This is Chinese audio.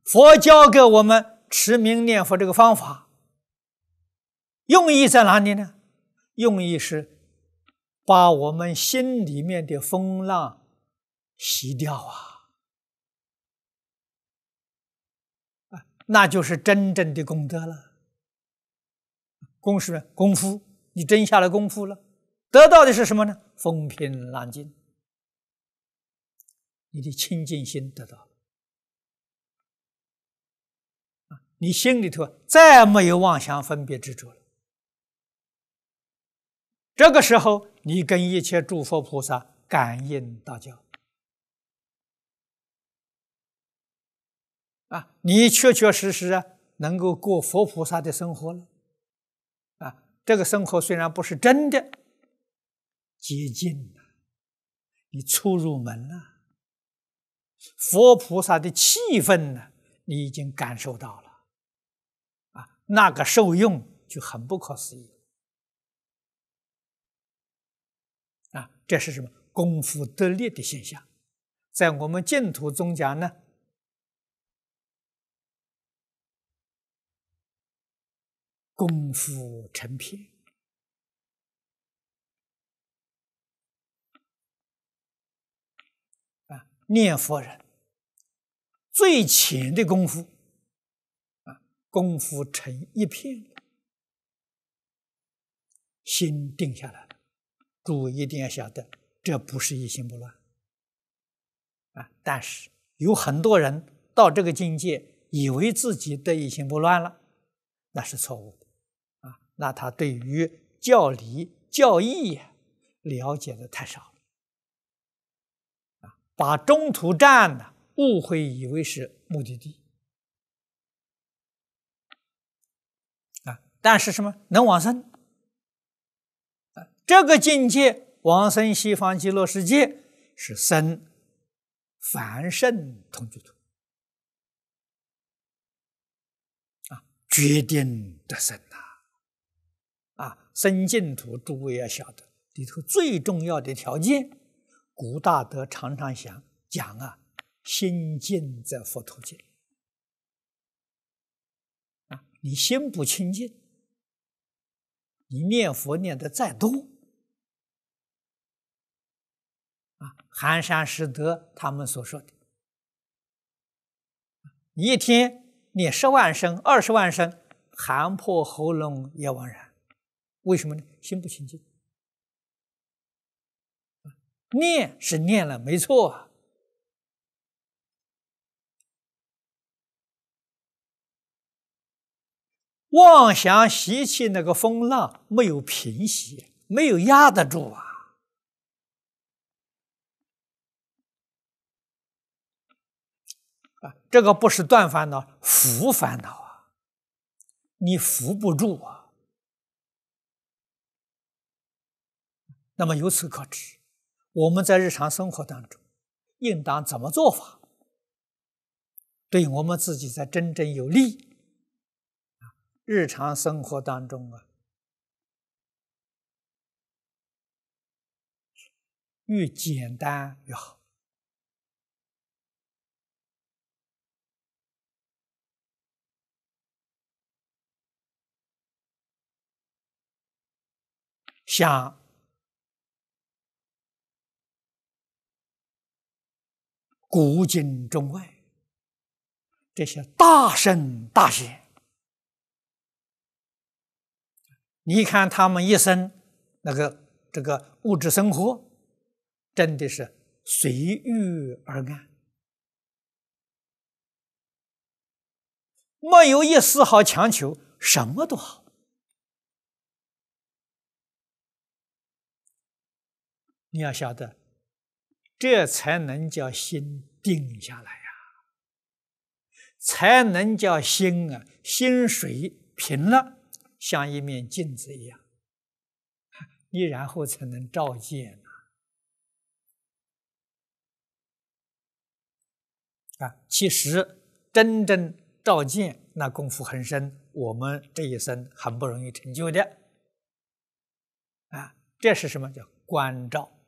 佛教给我们持名念佛这个方法，用意在哪里呢？用意是把我们心里面的风浪洗掉那就是真正的功德了。功是功夫，你真下了功夫了，得到的是什么呢？风平浪静，你的清净心得到了。你心里头再没有妄想分别执着了。这个时候，你跟一切诸佛菩萨感应道交你确确实实能够过佛菩萨的生活了这个生活虽然不是真的接近了，你初入门了，佛菩萨的气氛呢，你已经感受到了那个受用就很不可思议这是什么？功夫得力的现象。在我们净土宗讲呢，功夫成片念佛人最浅的功夫功夫成一片，心定下来了。诸位一定要晓得，这不是一心不乱但是有很多人到这个境界，以为自己得一心不乱了，那是错误的那他对于教理教义了解的太少了把中途站呢误会以为是目的地但是什么能往生这个境界往生西方极乐世界是生凡圣同居土决定得生生净土，诸位要晓得里头最重要的条件，古大德常常讲心净则佛土净你心不清净，你念佛念得再多寒山拾得他们所说的你一天念10万声20万声，喊破喉咙也枉然。为什么呢？心不清净念是念了没错妄想习气那个风浪没有平息，没有压得住这个不是断烦恼，伏烦恼你伏不住那么由此可知，我们在日常生活当中应当怎么做法，对我们自己才真正有利日常生活当中越简单越好像古今中外这些大圣大贤，你看他们一生这个物质生活真的是随遇而安，没有一丝毫强求，什么都好。你要晓得，这才能叫心定下来才能叫心心水平了，像一面镜子一样，你然后才能照见其实真正照见那功夫很深，我们这一生很不容易成就的这是什么叫观照